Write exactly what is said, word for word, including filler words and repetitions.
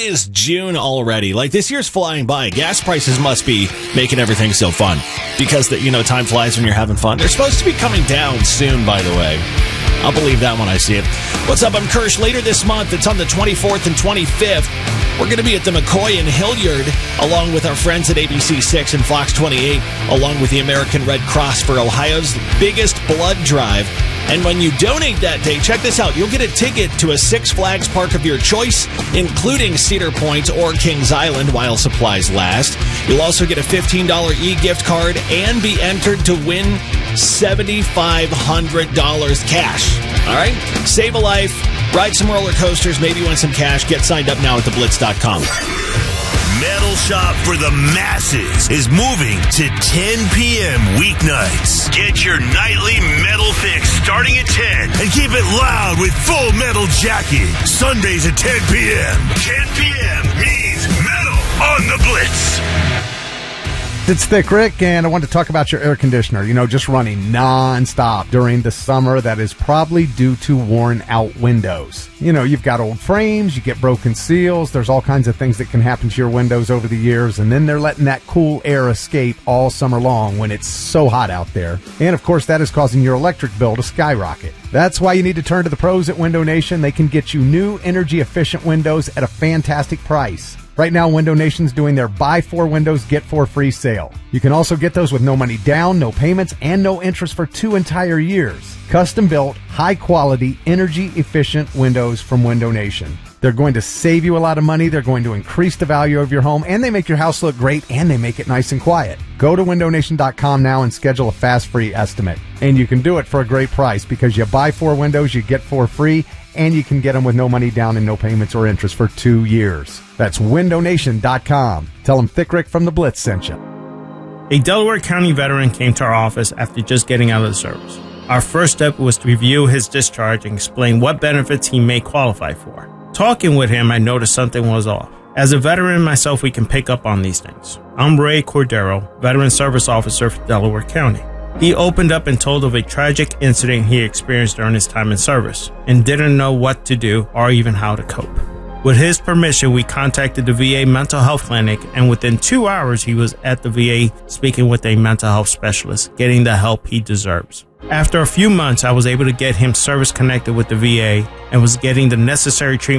is June already. Like, this year's flying by. Gas prices must be making everything so fun. Because, the, you know, time flies when you're having fun. They're supposed to be coming down soon, by the way. I'll believe that when I see it. What's up? I'm Kirsch. Later this month, it's on the twenty-fourth and twenty-fifth. We're going to be at the McCoy in Hilliard, along with our friends at A B C six and Fox twenty-eight, along with the American Red Cross for Ohio's biggest blood drive. And when you donate that day, check this out. You'll get a ticket to a Six Flags park of your choice, including Cedar Point or Kings Island while supplies last. You'll also get a fifteen dollars e-gift card and be entered to win seven thousand five hundred dollars cash. All right? Save a life, ride some roller coasters, maybe win some cash. Get signed up now at the blitz dot com. Metal Shop for the Masses is moving to ten p.m. weeknights. Get your nightly metal fix starting at ten and keep it loud with Full Metal Jackie. Sundays at ten p.m. ten p.m. means metal on the Blitz. It's Thick Rick, and I want to talk about your air conditioner. You know, just running non-stop during the summer. That is probably due to worn-out windows. You know, you've got old frames, you get broken seals. There's all kinds of things that can happen to your windows over the years, and then they're letting that cool air escape all summer long when it's so hot out there. And, of course, that is causing your electric bill to skyrocket. That's why you need to turn to the pros at Window Nation. They can get you new energy-efficient windows at a fantastic price. Right now, Window Nation's doing their buy four windows, get four free sale. You can also get those with no money down, no payments, and no interest for two entire years. Custom-built, high-quality, energy-efficient windows from Window Nation. They're going to save you a lot of money, they're going to increase the value of your home, and they make your house look great, and they make it nice and quiet. Go to window nation dot com now and schedule a fast free estimate. And you can do it for a great price because you buy four windows, you get four free, and you can get them with no money down and no payments or interest for two years. That's window nation dot com. Tell them Thick Rick from the Blitz sent you. A Delaware County veteran came to our office after just getting out of the service. Our first step was to review his discharge and explain what benefits he may qualify for. Talking with him, I noticed something was off. As a veteran myself, we can pick up on these things. I'm Ray Cordero, Veteran Service Officer for Delaware County. He opened up and told of a tragic incident he experienced during his time in service and didn't know what to do or even how to cope. With his permission, we contacted the V A mental health clinic, and within two hours, he was at the V A speaking with a mental health specialist, getting the help he deserves. After a few months, I was able to get him service connected with the V A and was getting the necessary treatment